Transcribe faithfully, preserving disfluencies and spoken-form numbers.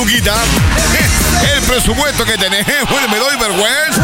Luquita. El presupuesto que tenés, bueno, me doy vergüenza.